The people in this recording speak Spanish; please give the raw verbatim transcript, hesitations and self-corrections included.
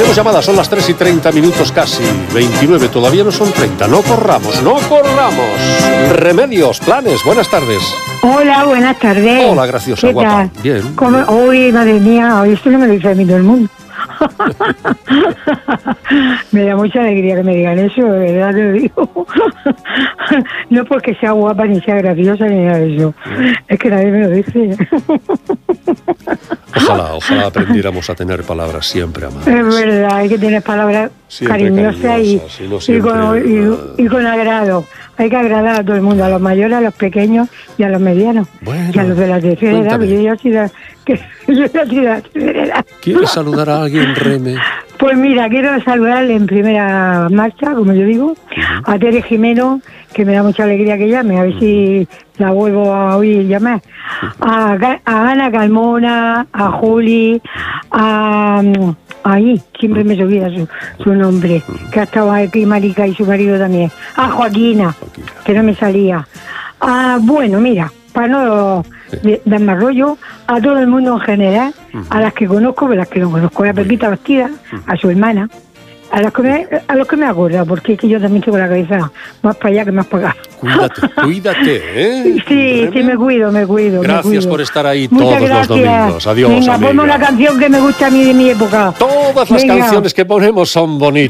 Tenemos llamadas, son las tres y treinta minutos casi, veintinueve, todavía no son treinta. No corramos, no corramos. Remedios, planes, buenas tardes. Hola, buenas tardes. Hola, graciosa, ¿Qué guapa. tal? Bien. ¿Cómo? Uy, madre mía, hoy esto no me lo dice a mí todo el mundo. Me da mucha alegría que me digan eso, de verdad te lo digo. No porque sea guapa ni sea graciosa ni nada de eso, es que nadie me lo dice. Ojalá, ojalá aprendiéramos a tener palabras siempre amables. Es verdad, hay que tener palabras Siempre cariñosas y, cariñosas, y no y, siempre, con, y, y con agrado. Hay que agradar a todo el mundo, a los mayores, a los pequeños y a los medianos. Bueno, y a los de la tercera edad, cuéntame. que yo ya soy de, que yo ya soy de la tercera edad. ¿Quieres saludar a alguien, Reme? Pues mira, quiero saludarle en primera marcha, como yo digo, uh-huh. a Tere Jimeno, que me da mucha alegría que llame, a ver uh-huh. si la vuelvo a oír llamar. Uh-huh. A, a Ana Calmona, a Juli, a... Ahí, siempre me olvida su, su nombre, uh-huh. que ha estado aquí Marica y su marido también. A Joaquina, Joaquina. que no me salía. Ah, bueno, mira, para no sí. dar más rollo, a todo el mundo en general, uh-huh. a las que conozco, a las que no conozco, a Pepita Bastida, uh-huh. a su hermana, a los que me, a los que me acuerdo, porque es que yo también tengo la cabeza más para allá que más para acá. Cuídate, cuídate, ¿eh? Sí, sí, me cuido, me cuido. Gracias me cuido. por estar ahí Muchas todos gracias. los domingos. Adiós, Venga, amiga. ponme una canción que me gusta a mí de mi época. Todas las Venga. canciones que ponemos son bonitas.